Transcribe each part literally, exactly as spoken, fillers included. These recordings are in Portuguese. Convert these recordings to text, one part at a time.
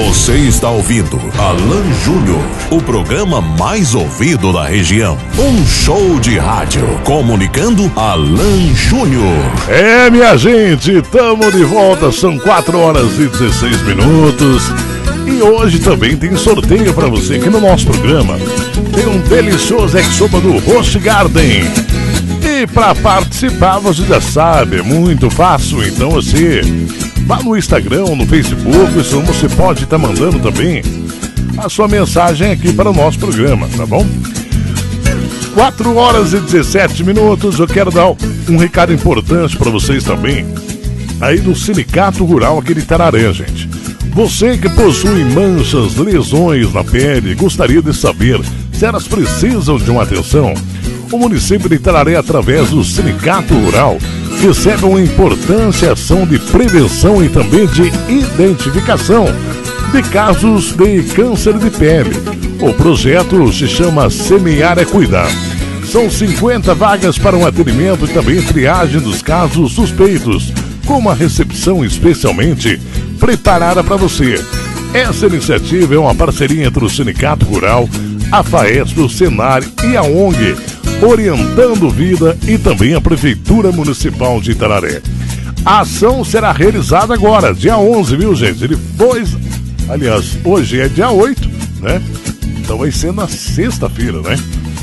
Você está ouvindo Alan Júnior, o programa mais ouvido da região. Um show de rádio comunicando Alan Júnior. É, minha gente, estamos de volta, são quatro horas e dezesseis minutos. E hoje também tem sorteio para você aqui no nosso programa. Tem um delicioso ex-sopa do Roast Garden. E para participar, você já sabe, é muito fácil. Então você vá no Instagram, no Facebook, senão você pode estar mandando também a sua mensagem aqui para o nosso programa, tá bom? quatro horas e dezessete minutos, eu quero dar um recado importante para vocês também, aí do Sindicato Rural aqui de Itararé, gente. Você que possui manchas, lesões na pele, gostaria de saber se elas precisam de uma atenção? O município de Itararé, através do Sindicato Rural, recebe uma importante ação de prevenção e também de identificação de casos de câncer de pele. O projeto se chama Semear é Cuidar. São cinquenta vagas para um atendimento e também triagem dos casos suspeitos, com uma recepção especialmente preparada para você. Essa iniciativa é uma parceria entre o Sindicato Rural, a FAESP, o Senar e a ONG Orientando Vida e também a Prefeitura Municipal de Itararé. A ação será realizada agora, dia onze, viu, gente? Depois, aliás, hoje é dia oito, né? Então vai ser na sexta-feira, né?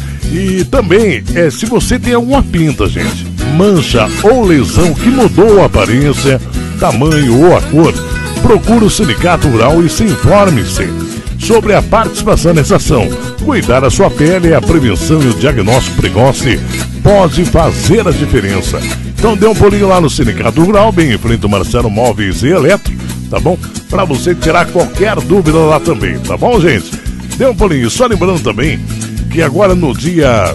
E também, é, se você tem alguma pinta, gente, mancha ou lesão que mudou a aparência, tamanho ou a cor, procure o Sindicato Rural e se informe-se sobre a participação nessa ação. Cuidar da sua pele, a prevenção e o diagnóstico precoce pode fazer a diferença. Então dê um pulinho lá no Sindicato Rural, bem em frente ao Marcelo Móveis e Eletro, tá bom? Para você tirar qualquer dúvida lá também, tá bom, gente? Dê um pulinho. Só lembrando também que agora no dia,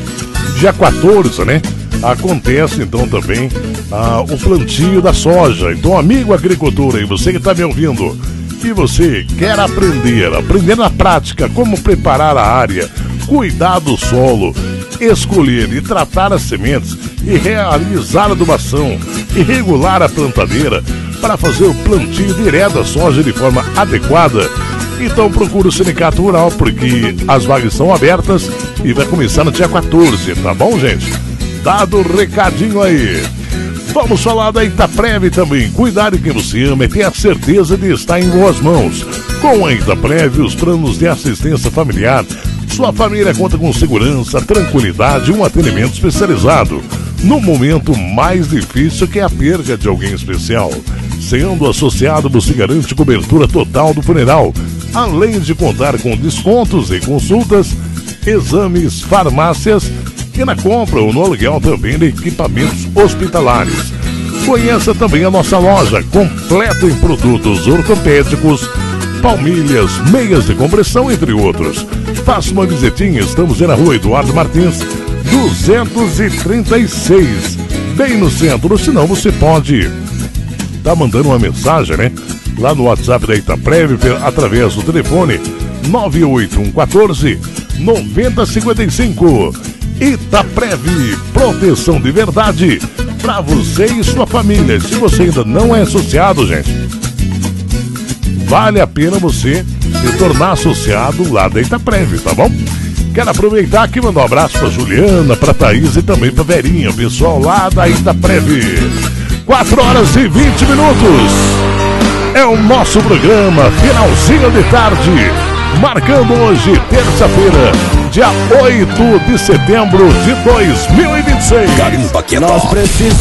dia quatorze, né? Acontece então também ah, o plantio da soja. Então, amigo agricultor aí, você que está me ouvindo, e você quer aprender, aprender na prática como preparar a área, cuidar do solo, escolher e tratar as sementes e realizar a adubação e regular a plantadeira para fazer o plantio direto da soja de forma adequada, então procure o Sindicato Rural, porque as vagas são abertas e vai começar no dia quatorze, tá bom, gente? Dado o recadinho aí. Vamos falar da Itaprev também. Cuidar de quem você ama e ter a certeza de estar em boas mãos. Com a Itaprev, os planos de assistência familiar, sua família conta com segurança, tranquilidade e um atendimento especializado no momento mais difícil, que é a perda de alguém especial. Sendo associado, você garante cobertura total do funeral, além de contar com descontos em consultas, exames, farmácias e na compra ou no aluguel também de equipamentos hospitalares. Conheça também a nossa loja, completa em produtos ortopédicos, palmilhas, meias de compressão, entre outros. Faça uma visitinha, estamos na rua Eduardo Martins, duzentos e trinta e seis, bem no centro. Senão você pode tá mandando uma mensagem, né? Lá no WhatsApp da Itaprev, através do telefone nove oito um um quatro, nove zero cinco cinco. Itaprev, proteção de verdade para você e sua família. Se você ainda não é associado, gente, vale a pena você se tornar associado lá da Itaprev, tá bom? Quero aproveitar aqui e mandar um abraço para Juliana, para Thaís e também para Verinha, pessoal lá da Itaprev. quatro horas e vinte minutos. É o nosso programa, finalzinho de tarde, marcando hoje, terça-feira, dia oito de setembro de dois mil e vinte e seis. Garimpa que é Nós precisamos